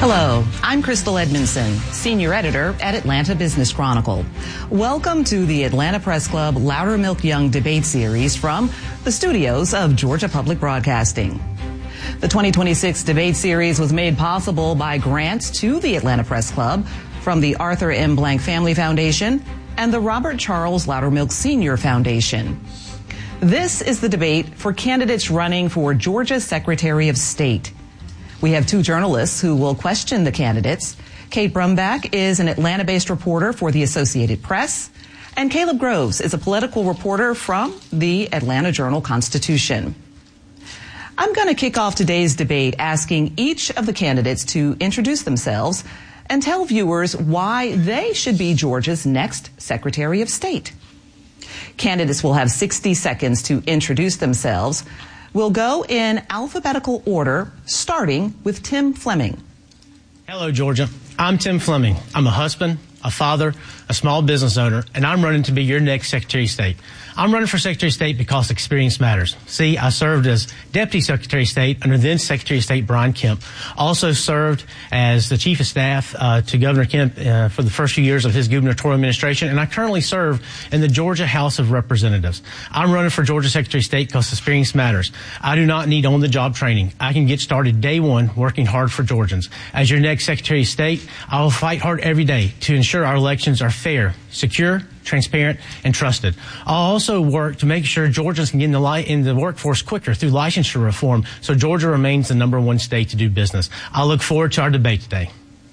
Hello, I'm Crystal Edmondson, Senior Editor at Atlanta Business Chronicle. Welcome to the Atlanta Press Club Loudermilk Young Debate Series from the studios of Georgia Public Broadcasting. The 2026 debate series was made possible by grants to the Atlanta Press Club from the Arthur M. Blank Family Foundation and the Robert Charles Loudermilk Sr. Foundation. This is the debate for candidates running for Georgia Secretary of State. We have two journalists who will question the candidates. Kate Brumback is an Atlanta-based reporter for the Associated Press, and Caleb Groves is a political reporter from the Atlanta Journal-Constitution. I'm going to kick off today's debate asking each of the candidates to introduce themselves and tell viewers why they should be Georgia's next Secretary of State. Candidates will have 60 seconds to introduce themselves. We'll go in alphabetical order, starting with Tim Fleming. Hello, Georgia. I'm Tim Fleming. I'm a husband, a father, a small business owner, and I'm running to be your next Secretary of State. I'm running for Secretary of State because experience matters. See, I served as Deputy Secretary of State under then Secretary of State Brian Kemp. Also served as the Chief of Staff to Governor Kemp for the first few years of his gubernatorial administration, and I currently serve in the Georgia House of Representatives. I'm running for Georgia Secretary of State because experience matters. I do not need on-the-job training. I can get started day one working hard for Georgians. As your next Secretary of State, I will fight hard every day to ensure our elections are fair, secure, transparent, and trusted. I'll also work to make sure Georgians can get in the workforce quicker through licensure reform so Georgia remains the #1 state to do business. I look forward to our debate today.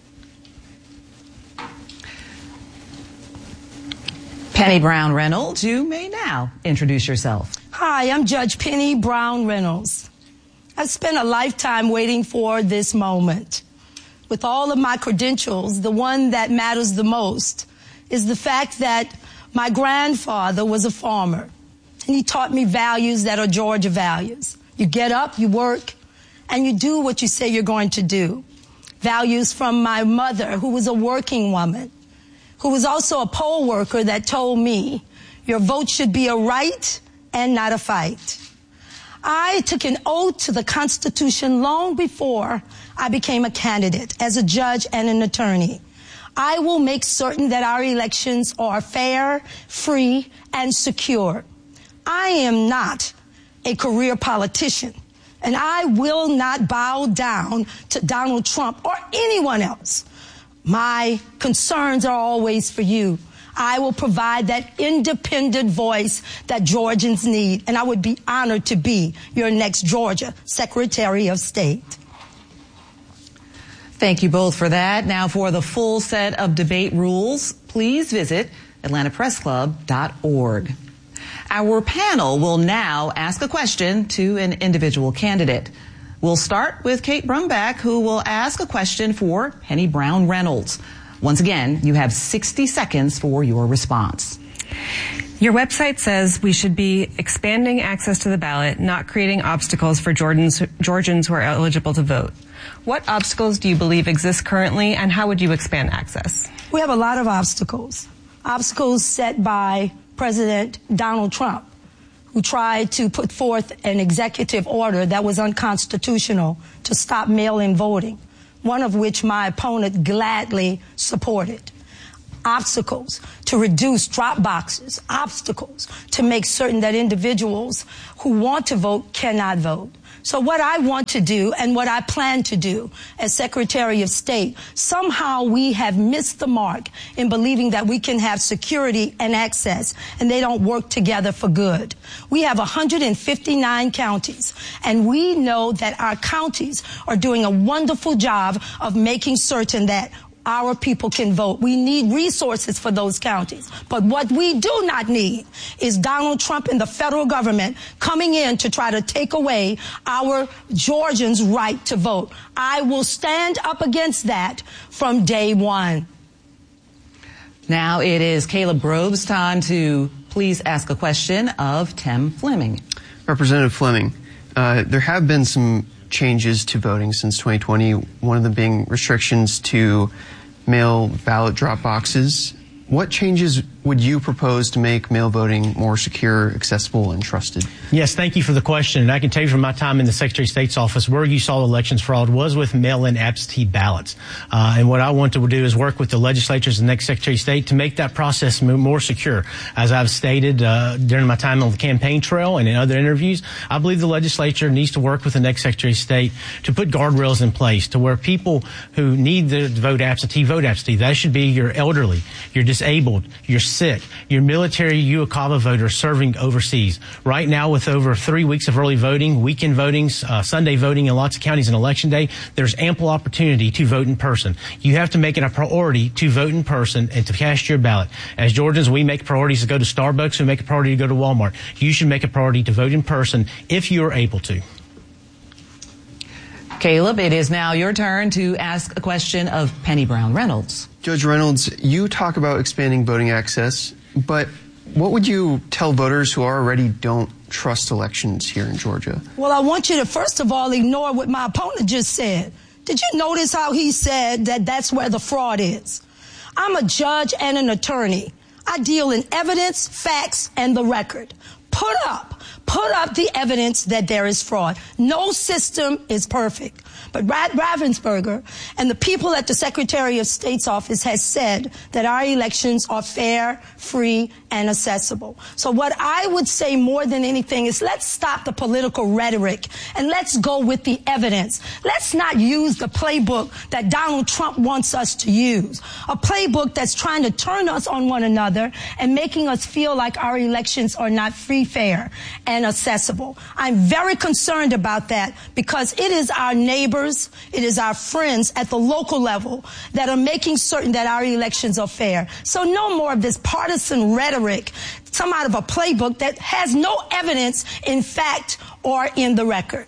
Penny Brown Reynolds, you may now introduce yourself. Hi, I'm Judge Penny Brown Reynolds. I've spent a lifetime waiting for this moment. With all of my credentials, the one that matters the most is the fact that my grandfather was a farmer, and he taught me values that are Georgia values. You get up, you work, and you do what you say you're going to do. Values from my mother, who was a working woman, who was also a poll worker, that told me your vote should be a right and not a fight. I took an oath to the Constitution long before I became a candidate as a judge and an attorney. I will make certain that our elections are fair, free, and secure. I am not a career politician, and I will not bow down to Donald Trump or anyone else. My concerns are always for you. I will provide that independent voice that Georgians need, and I would be honored to be your next Georgia Secretary of State. Thank you both for that. Now for the full set of debate rules, please visit atlantapressclub.org. Our panel will now ask a question to an individual candidate. We'll start with Kate Brumback, who will ask a question for Penny Brown Reynolds. Once again, you have 60 seconds for your response. Your website says we should be expanding access to the ballot, not creating obstacles for Georgians who are eligible to vote. What obstacles do you believe exist currently, and how would you expand access? We have a lot of obstacles. Obstacles set by President Donald Trump, who tried to put forth an executive order that was unconstitutional to stop mail-in voting, one of which my opponent gladly supported. Obstacles to reduce drop boxes, obstacles to make certain that individuals who want to vote cannot vote. So what I want to do and what I plan to do as Secretary of State, somehow we have missed the mark in believing that we can have security and access, and they don't work together for good. We have 159 counties, and we know that our counties are doing a wonderful job of making certain that our people can vote. We need resources for those counties. But what we do not need is Donald Trump and the federal government coming in to try to take away our Georgians' right to vote. I will stand up against that from day one. Now it is Caleb Groves' time to please ask a question of Tim Fleming. Representative Fleming, there have been some changes to voting since 2020, one of them being restrictions to mail ballot drop boxes. What changes would you propose to make mail voting more secure, accessible, and trusted? Yes, thank you for the question. And I can tell you from my time in the Secretary of State's office, where you saw elections fraud was with mail-in absentee ballots. And what I want to do is work with the legislatures and the next Secretary of State to make that process more secure. As I've stated during my time on the campaign trail and in other interviews, I believe the legislature needs to work with the next Secretary of State to put guardrails in place to where people who need to vote absentee, vote absentee. That should be your elderly, your disabled, your sick, your military UOCAVA voters serving overseas. Right now, with over 3 weeks of early voting, weekend voting, Sunday voting in lots of counties and Election Day, there's ample opportunity to vote in person. You have to make it a priority to vote in person and to cast your ballot. As Georgians, we make priorities to go to Starbucks, we make a priority to go to Walmart. You should make a priority to vote in person if you're able to. Caleb, it is now your turn to ask a question of Penny Brown Reynolds. Judge Reynolds, you talk about expanding voting access, but what would you tell voters who already don't trust elections here in Georgia? Well, I want you to, first of all, ignore what my opponent just said. Did you notice how he said that that's where the fraud is? I'm a judge and an attorney. I deal in evidence, facts, and the record. Put up the evidence that there is fraud. No system is perfect. But Raffensperger and the people at the Secretary of State's office has said that our elections are fair, free, and accessible. So what I would say more than anything is let's stop the political rhetoric and let's go with the evidence. Let's not use the playbook that Donald Trump wants us to use, a playbook that's trying to turn us on one another and making us feel like our elections are not free, fair, and accessible. I'm very concerned about that because it is our neighbors, it is our friends at the local level that are making certain that our elections are fair. So no more of this partisan rhetoric, some out of a playbook that has no evidence in fact or in the record.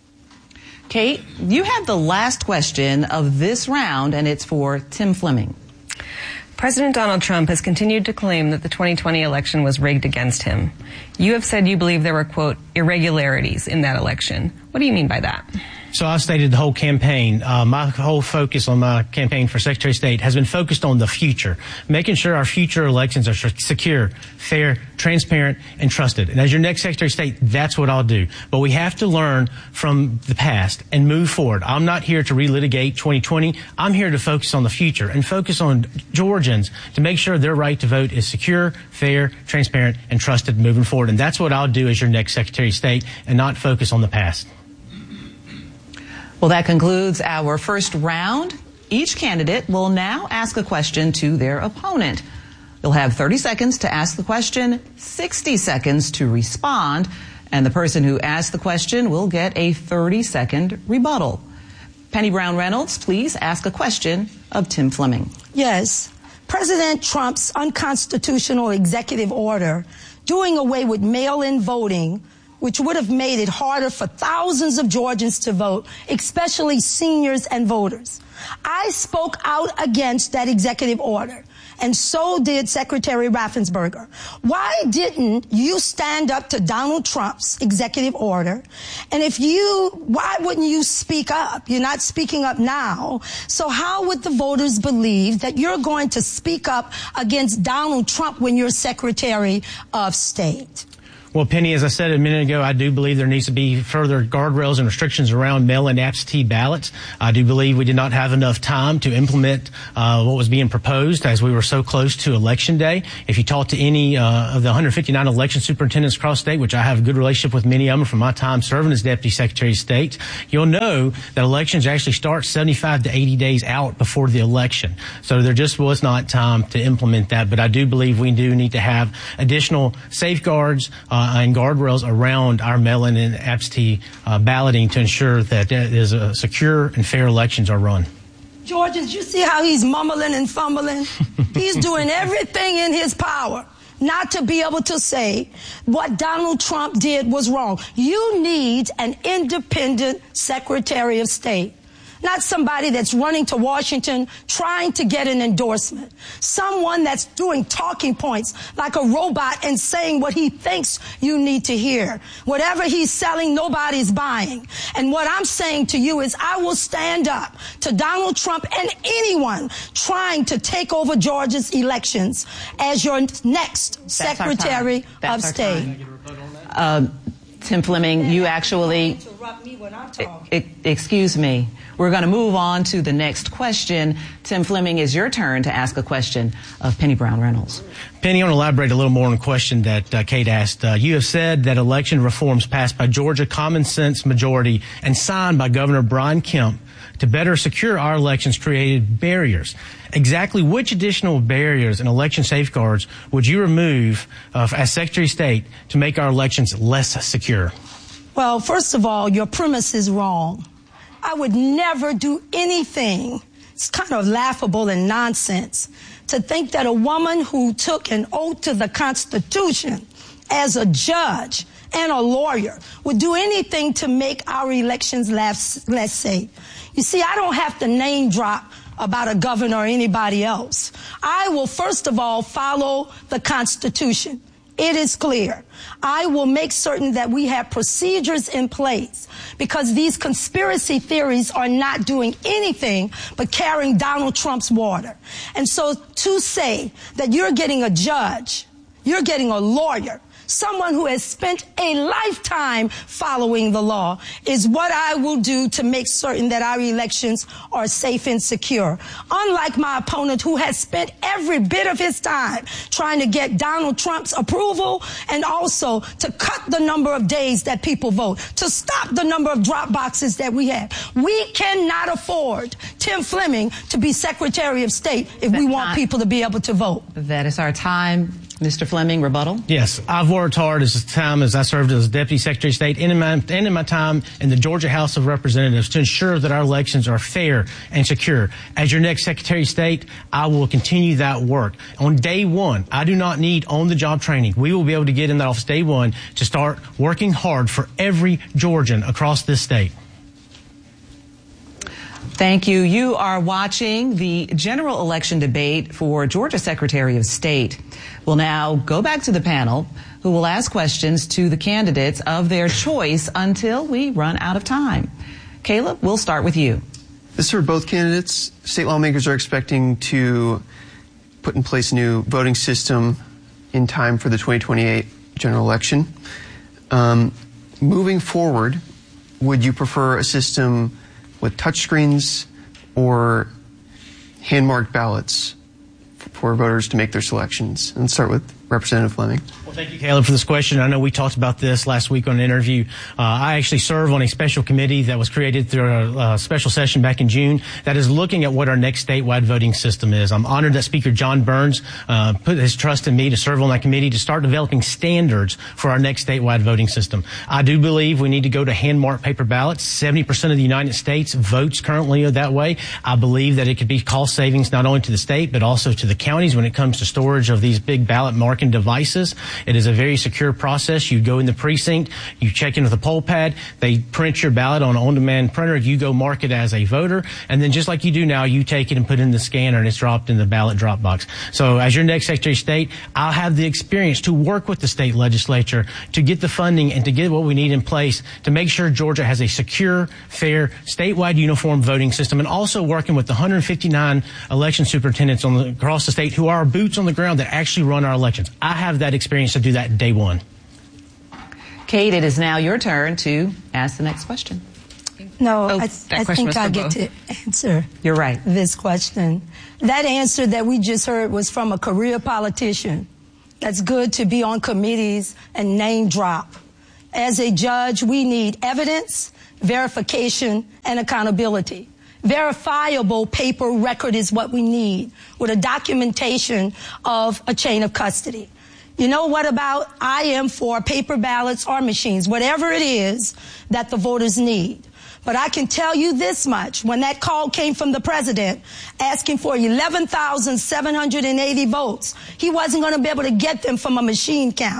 Kate, you have the last question of this round, and it's for Tim Fleming. President Donald Trump has continued to claim that the 2020 election was rigged against him. You have said you believe there were, quote, irregularities in that election. What do you mean by that? So I stated the whole campaign. My whole focus on my campaign for Secretary of State has been focused on the future, making sure our future elections are secure, fair, transparent, and trusted. And as your next Secretary of State, that's what I'll do. But we have to learn from the past and move forward. I'm not here to relitigate 2020. I'm here to focus on the future and focus on Georgians to make sure their right to vote is secure, fair, transparent, and trusted moving forward. And that's what I'll do as your next Secretary of State and not focus on the past. Well, that concludes our first round. Each candidate will now ask a question to their opponent. You'll have 30 seconds to ask the question, 60 seconds to respond, and the person who asks the question will get a 30-second rebuttal. Penny Brown Reynolds, please ask a question of Tim Fleming. Yes. President Trump's unconstitutional executive order doing away with mail-in voting, which would have made it harder for thousands of Georgians to vote, especially seniors and voters. I spoke out against that executive order, and so did Secretary Raffensperger. Why didn't you stand up to Donald Trump's executive order? And why wouldn't you speak up? You're not speaking up now. So how would the voters believe that you're going to speak up against Donald Trump when you're Secretary of State? Well, Penny, as I said a minute ago, I do believe there needs to be further guardrails and restrictions around mail-in absentee ballots. I do believe we did not have enough time to implement what was being proposed as we were so close to Election Day. If you talk to any of the 159 election superintendents across state, which I have a good relationship with many of them from my time serving as Deputy Secretary of State, you'll know that elections actually start 75 to 80 days out before the election. So there just was not time to implement that. But I do believe we do need to have additional safeguards and guardrails around our mail-in and absentee balloting to ensure that there is a secure and fair elections are run. Georgians, you see how he's mumbling and fumbling? He's doing everything in his power not to be able to say what Donald Trump did was wrong. You need an independent Secretary of State. Not somebody that's running to Washington trying to get an endorsement. Someone that's doing talking points like a robot and saying what he thinks you need to hear. Whatever he's selling, nobody's buying. And what I'm saying to you is I will stand up to Donald Trump and anyone trying to take over Georgia's elections as your next Secretary of State. Tim Fleming, you actually... Excuse me. We're going to move on to the next question. Tim Fleming, it's your turn to ask a question of Penny Brown Reynolds. Penny, I want to elaborate a little more on the question that Kate asked. You have said that election reforms passed by Georgia common sense majority and signed by Governor Brian Kemp to better secure our elections created barriers. Exactly which additional barriers and election safeguards would you remove as Secretary of State to make our elections less secure? Well, first of all, your premise is wrong. I would never do anything. It's kind of laughable and nonsense to think that a woman who took an oath to the Constitution as a judge and a lawyer would do anything to make our elections less safe. You see, I don't have to name drop about a governor or anybody else. I will, first of all, follow the Constitution. It is clear. I will make certain that we have procedures in place because these conspiracy theories are not doing anything but carrying Donald Trump's water. And so to say that you're getting a judge, you're getting a lawyer, someone who has spent a lifetime following the law is what I will do to make certain that our elections are safe and secure. Unlike my opponent who has spent every bit of his time trying to get Donald Trump's approval and also to cut the number of days that people vote, to stop the number of drop boxes that we have. We cannot afford Tim Fleming to be Secretary of State if we want people to be able to vote. That is our time. Mr. Fleming, rebuttal? Yes, I've worked hard as I served as Deputy Secretary of State and in my time in the Georgia House of Representatives to ensure that our elections are fair and secure. As your next Secretary of State, I will continue that work. On day one, I do not need on-the-job training. We will be able to get in that office day one to start working hard for every Georgian across this state. Thank you. You are watching the general election debate for Georgia Secretary of State. We'll now go back to the panel, who will ask questions to the candidates of their choice until we run out of time. Caleb, we'll start with you. This is for both candidates. State lawmakers are expecting to put in place a new voting system in time for the 2028 general election. Moving forward, would you prefer a system with touchscreens or hand-marked ballots for voters to make their selections? And start with Representative Fleming. Well, thank you, Caleb, for this question. I know we talked about this last week on an interview. I actually serve on a special committee that was created through a special session back in June that is looking at what our next statewide voting system is. I'm honored that Speaker John Burns put his trust in me to serve on that committee to start developing standards for our next statewide voting system. I do believe we need to go to hand-marked paper ballots. 70% of the United States votes currently that way. I believe that it could be cost savings not only to the state but also to the counties when it comes to storage of these big ballot marking devices. It is a very secure process. You go in the precinct, you check in with a poll pad, they print your ballot on an on-demand printer, you go mark it as a voter, and then just like you do now, you take it and put it in the scanner and it's dropped in the ballot drop box. So as your next Secretary of State, I'll have the experience to work with the state legislature to get the funding and to get what we need in place to make sure Georgia has a secure, fair, statewide uniform voting system, and also working with the 159 election superintendents across the state who are boots on the ground that actually run our elections. I have that experience to do that day one. Kate, it is now your turn to ask the next question. No, I think I get to answer. You're right. This question. That answer that we just heard was from a career politician. That's good to be on committees and name drop. As a judge, we need evidence, verification, and accountability. Verifiable paper record is what we need, with a documentation of a chain of custody. You know what about? I am for paper ballots or machines, whatever it is that the voters need. But I can tell you this much. When that call came from the president asking for 11,780 votes, he wasn't going to be able to get them from a machine count.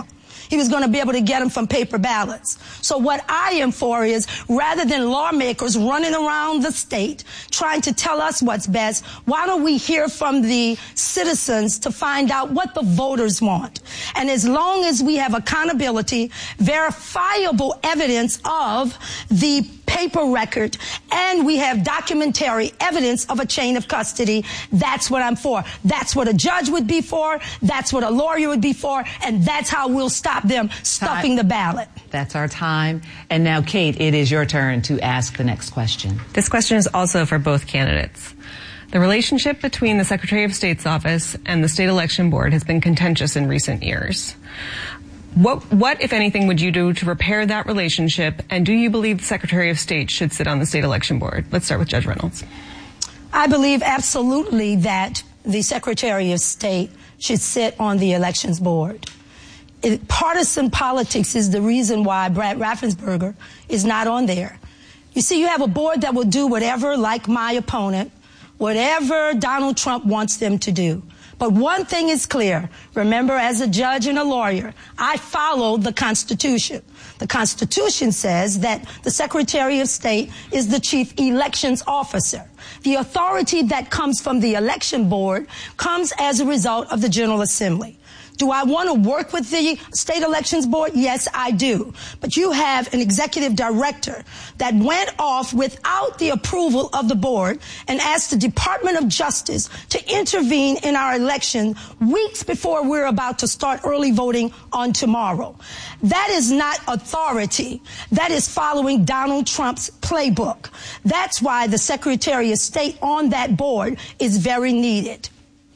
He was going to be able to get them from paper ballots. So what I am for is, rather than lawmakers running around the state trying to tell us what's best, why don't we hear from the citizens to find out what the voters want? And as long as we have accountability, verifiable evidence of the paper record, and we have documentary evidence of a chain of custody, that's what I'm for. That's what a judge would be for. That's what a lawyer would be for. And that's how we'll stop them stuffing the ballot. That's our time. And now, Kate, it is your turn to ask the next question. This question is also for both candidates. The relationship between the Secretary of State's office and the State Election Board has been contentious in recent years. What, if anything, would you do to repair that relationship? And do you believe the Secretary of State should sit on the State Election Board? Let's start with Judge Reynolds. I believe absolutely that the Secretary of State should sit on the Elections Board. Partisan politics is the reason why Brad Raffensperger is not on there. You see, you have a board that will do whatever, like my opponent, whatever Donald Trump wants them to do. But one thing is clear. Remember, as a judge and a lawyer, I follow the Constitution. The Constitution says that the Secretary of State is the chief elections officer. The authority that comes from the election board comes as a result of the General Assembly. Do I want to work with the State Elections Board? Yes, I do. But you have an executive director that went off without the approval of the board and asked the Department of Justice to intervene in our election weeks before we're about to start early voting on tomorrow. That is not authority. That is following Donald Trump's playbook. That's why the Secretary of State on that board is very needed.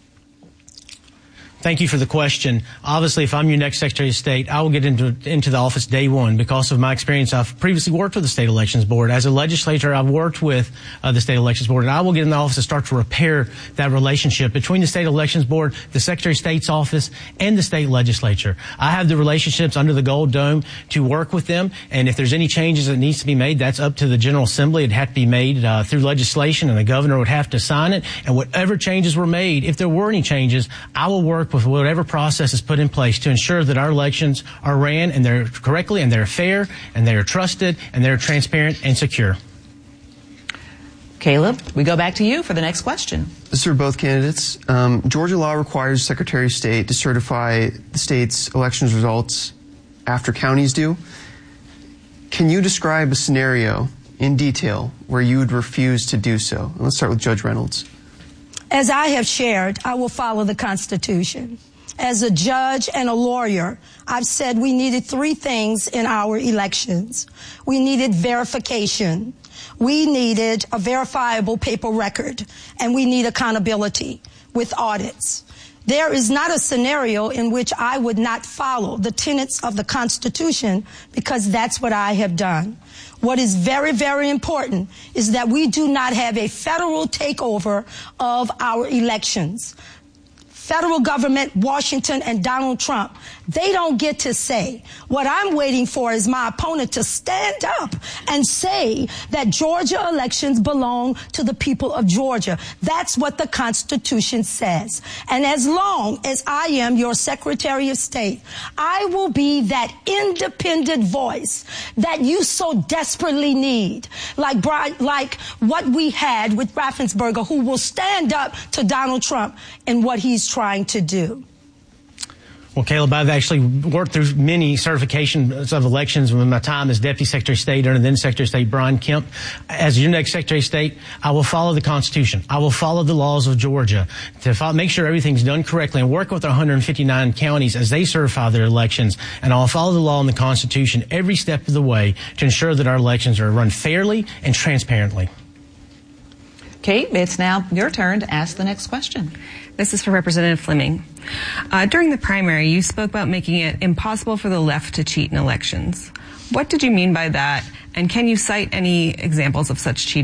Thank you for the question. Obviously, if I'm your next Secretary of State, I will get into the office day one because of my experience. I've previously worked with the State Elections Board. As a legislator, I've worked with the State Elections Board, and I will get in the office and start to repair that relationship between the State Elections Board, the Secretary of State's office, and the state legislature. I have the relationships under the Gold Dome to work with them, and if there's any changes that needs to be made, that's up to the General Assembly. It'd have to be made through legislation, and the governor would have to sign it. And whatever changes were made, if there were any changes, I will work with whatever process is put in place to ensure that our elections are ran and they're correctly and they're fair and they're trusted and they're transparent and secure. Caleb, we go back to you for the next question. This is for both candidates. Georgia law requires the Secretary of State to certify the state's elections results after counties do. Can you describe a scenario in detail where you would refuse to do so? And let's start with Judge Reynolds. As I have shared, I will follow the Constitution. As a judge and a lawyer, I've said we needed three things in our elections. We needed verification. We needed a verifiable paper record. And we need accountability with audits. There is not a scenario in which I would not follow the tenets of the Constitution because that's what I have done. What is very, very important is that we do not have a federal takeover of our elections. Federal government, Washington, and Donald Trump, they don't get to say. What I'm waiting for is my opponent to stand up and say that Georgia elections belong to the people of Georgia. That's what the Constitution says. And as long as I am your Secretary of State, I will be that independent voice that you so desperately need, like what we had with Raffensperger, who will stand up to Donald Trump and what he's trying to do. Well, Caleb, I've actually worked through many certifications of elections with my time as Deputy Secretary of State under then Secretary of State Brian Kemp. As your next Secretary of State, I will follow the Constitution. I will follow the laws of Georgia to make sure everything's done correctly and work with our 159 counties as they certify their elections. And I'll follow the law and the Constitution every step of the way to ensure that our elections are run fairly and transparently. Kate, it's now your turn to ask the next question. This is for Representative Fleming. During the primary, you spoke about making it impossible for the left to cheat in elections. What did you mean by that? And can you cite any examples of such cheating?